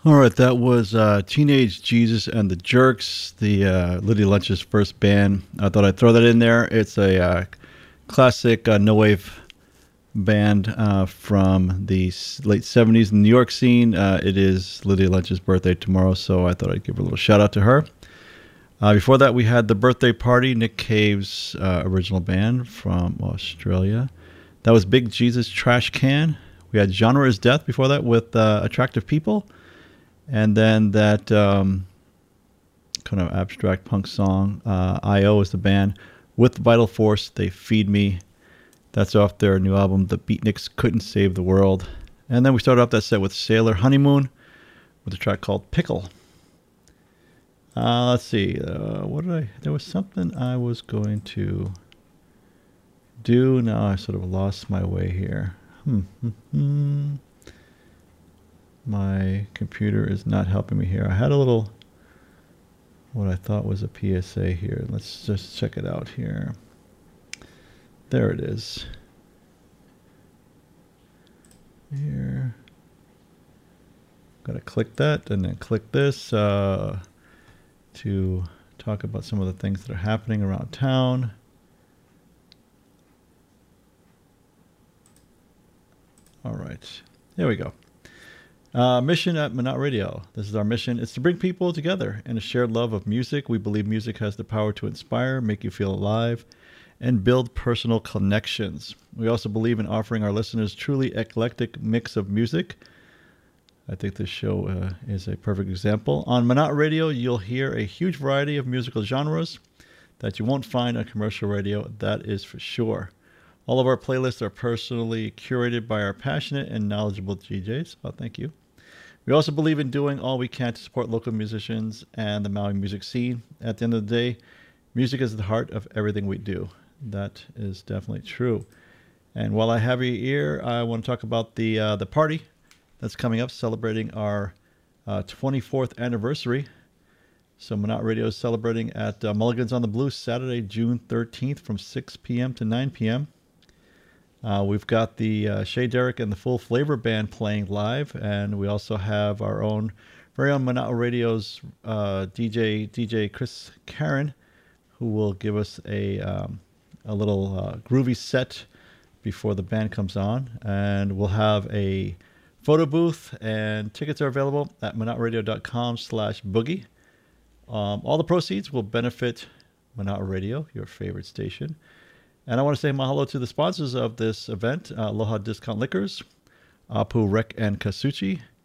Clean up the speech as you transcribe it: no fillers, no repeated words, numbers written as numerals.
All right, that was Teenage Jesus and the Jerks, the Lydia Lunch's first band. I thought I'd throw that in there. It's a classic no wave band from the late 70s in the New York scene. It is Lydia Lunch's birthday tomorrow, so I thought I'd give a little shout out to her. Before that, we had The Birthday Party, Nick Cave's original band from Australia. That was Big Jesus Trash Can. We had Genre is Death before that with Attractive People. And then that kind of abstract punk song, I.O. is the band. With Vital Force, They Feed Me. That's off their new album, The Beatniks Couldn't Save the World. And then we started off that set with Sailor Honeymoon with a track called Pickle. Let's see. There was something I was going to do. Now I sort of lost my way here. My computer is not helping me here. I had a little, what I thought was a PSA here. Let's just check it out here. There it is. Here. Got to click that and then click this to talk about some of the things that are happening around town. All right. There we go. Mission at Monot Radio. This is our mission. It's to bring people together in a shared love of music. We believe music has the power to inspire, make you feel alive, and build personal connections. We also believe in offering our listeners truly eclectic mix of music. I think this show is a perfect example. On Monot Radio, you'll hear a huge variety of musical genres that you won't find on commercial radio, that is for sure. All of our playlists are personally curated by our passionate and knowledgeable DJs. Oh, thank you. We also believe in doing all we can to support local musicians and the Maui music scene. At the end of the day, music is the heart of everything we do. That is definitely true. And while I have your ear, I want to talk about the party that's coming up, celebrating our 24th anniversary. So Monot Radio is celebrating at Mulligan's on the Blue, Saturday, June 13th from 6 p.m. to 9 p.m. We've got the Shay Derrick and the Full Flavor Band playing live, and we also have our very own Monot Radio's DJ Chris Karen, who will give us a little groovy set before the band comes on, and we'll have a photo booth, and tickets are available at monotradio.com/boogie. All the proceeds will benefit Monot Radio, your favorite station. And I want to say mahalo to the sponsors of this event, Aloha Discount Liquors, Apu Rec and Kasuchi,